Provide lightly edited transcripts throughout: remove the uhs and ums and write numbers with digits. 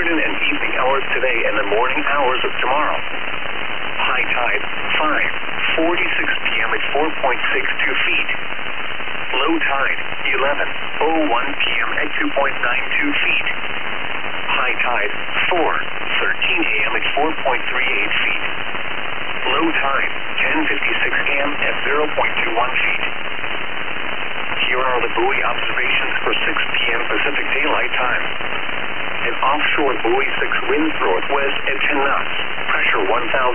afternoon and evening hours today and the morning hours of tomorrow. High tide, 5:46 p.m. at 4.62 feet. Low tide, 11:01 p.m. at 2.92 feet. High tide, 4:13 a.m. at 4.38 feet. Low tide, 10:56 a.m. at 0.21 feet. Here are the buoy observations for 6 p.m. Pacific Daylight Time. An offshore buoy 6 winds northwest at 10 knots, pressure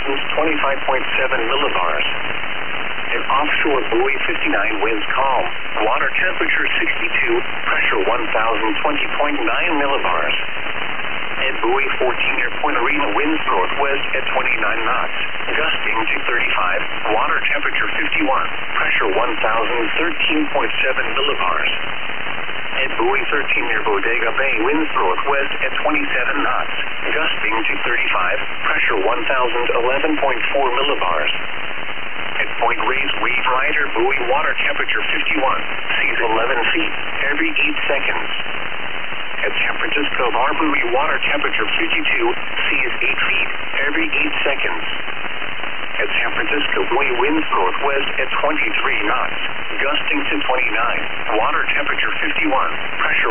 1,025.7 millibars. An offshore buoy 59 winds calm, water temperature 62, pressure 1,020.9 millibars. At buoy 14 near Point Arena winds northwest at 29 knots, gusting to 35, water temperature 51, pressure 1,013.7 millibars. At buoy 13 near Bodega Bay winds northwest at 27 knots, gusting to 35, pressure 1,011.4 millibars. At Point Reyes Wave Rider buoy water temperature 51, seas 11 feet every 8 seconds. At San Francisco Bar buoy water temperature 52, seas 8 feet every 8 seconds. At San Francisco buoy winds northwest at 23 knots, gusting to 29, water temperature 51, pressure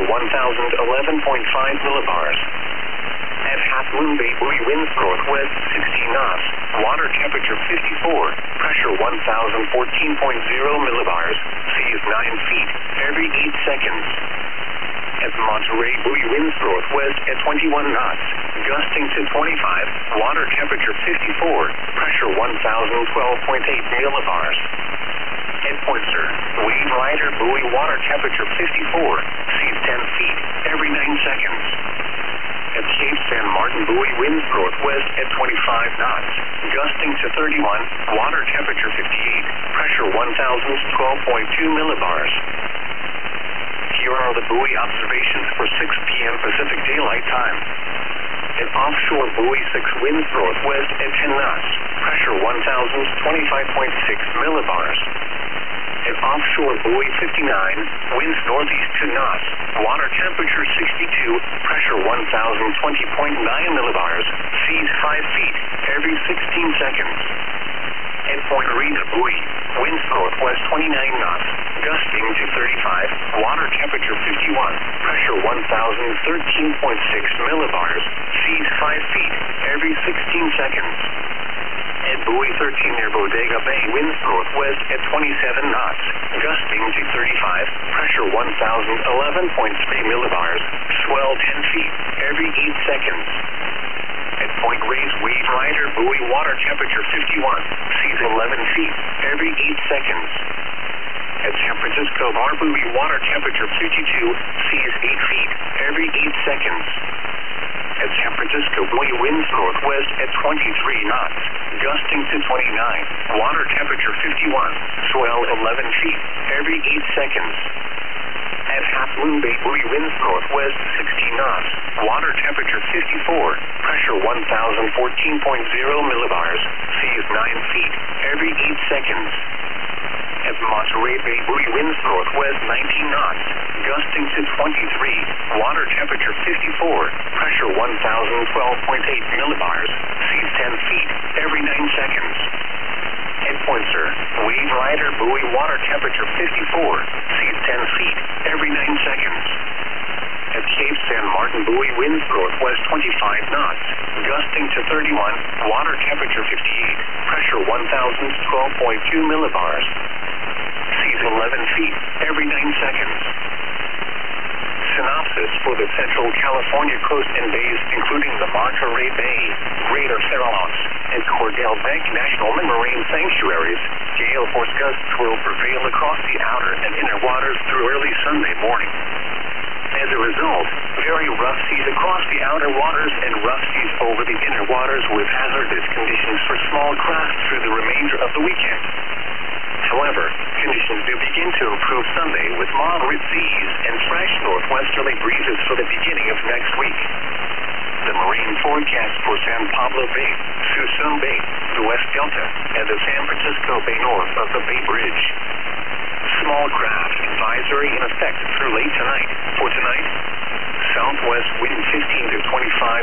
1,011.5 millibars. At Half Moon Bay buoy winds northwest 16 knots, water temperature 54, pressure 1,014.0 millibars, seas 9 feet every 8 seconds. At Monterey buoy winds northwest at 21 knots, gusting to 25, water temperature 54, pressure 1,012.8 millibars. At Point Sur, Wave Rider buoy water temperature 54, seas 10 feet every 9 seconds. At Cape San Martin buoy winds northwest at 25 knots, gusting to 31, water temperature 58, pressure 1,012.2 millibars. Here are the buoy observations for 6 p.m. Pacific Daylight Time. An offshore buoy 6 winds northwest at 10 knots, pressure 1,025.6 millibars. An offshore buoy 59, winds northeast 2 knots, water temperature 62, pressure 1,020.9 millibars, seas 5 feet every 16 seconds. At Point Arena buoy, winds northwest 29 knots, gusting to 35, water temperature 51, pressure 1,013.6 millibars, seas 5 feet every 16 seconds. At buoy 13 near Bodega Bay, winds northwest at 27 knots, gusting to 35, pressure 1,011.3 millibars, swell 10 feet every 8 seconds. At Point Reyes Wave Rider buoy water temperature 51, seas 11 feet every 8 seconds. At San Francisco Bar buoy water temperature 52, seas 8 feet every 8 seconds. At San Francisco buoy winds northwest at 23 knots, gusting to 29, water temperature 51, swell 11 feet every 8 seconds. At Half Moon Bay buoy winds northwest 16 knots, water temperature 54, pressure 1,014.0 millibars, seas 9 feet every 8 seconds. At Monterey Bay buoy winds northwest 19 knots, gusting to 23, water temperature 54, pressure 1,012.8 millibars, seas 10 feet every 9 seconds. At Point Sur, Wave Rider buoy water temperature 54, seas 10 feet every 9 seconds. At Cape San Martin buoy winds northwest 25 knots, gusting to 31, water temperature 58, pressure 1,012.2 millibars, seas 11 feet every 9 seconds. Synopsis for the Central California coast and bays, including the Monterey Bay, Greater Farallons, and Cordell Bank National Marine Sanctuaries. Gale force gusts will prevail across the outer and inner waters through early Sunday morning. As a result, very rough seas across the outer waters and rough seas over the inner waters with hazardous conditions for small craft through the remainder of the weekend. However, conditions do begin to improve Sunday with moderate seas and fresh northwesterly breezes for the beginning of next week. The marine forecast for San Pablo Bay, Suisun Bay, the West Delta, and the San Francisco Bay north of the Bay Bridge. Small craft advisory in effect through late tonight. For tonight, southwest wind 15 to 25